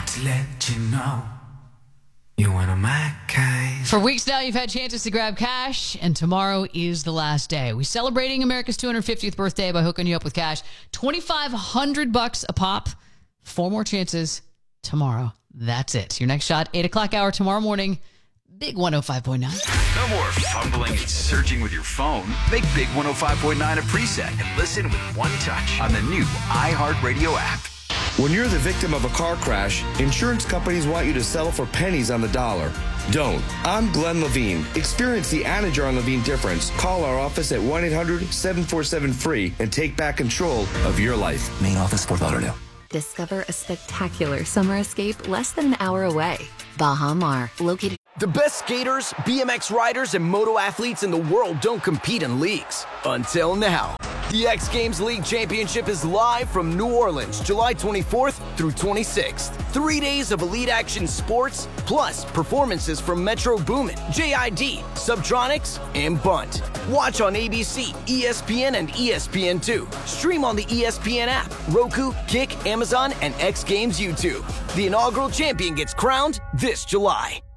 to let you know you're one of my kind. For weeks now, you've had chances to grab cash, and tomorrow is the last day. We're celebrating America's 250th birthday by hooking you up with cash. $2,500 a pop. 4 more chances tomorrow. That's it. Your next shot, 8 o'clock hour tomorrow morning. Big 105.9. No more fumbling and searching with your phone. Make Big 105.9 a preset and listen with one touch on the new iHeartRadio app. When you're the victim of a car crash, insurance companies want you to settle for pennies on the dollar. Don't. I'm Glenn Levine. Experience the Anna Jar and Levine difference. Call our office at 1-800-747-FREE and take back control of your life. Main office, Fort Lauderdale. Discover a spectacular summer escape less than an hour away. Baha Mar, located. The best skaters, BMX riders, and moto athletes in the world don't compete in leagues. Until now. The X Games League Championship is live from New Orleans, July 24th through 26th. 3 days of elite action sports, plus performances from Metro Boomin, JID, Subtronics, and Bunt. Watch on ABC, ESPN, and ESPN2. Stream on the ESPN app, Roku, Kick, Amazon, and X Games YouTube. The inaugural champion gets crowned this July.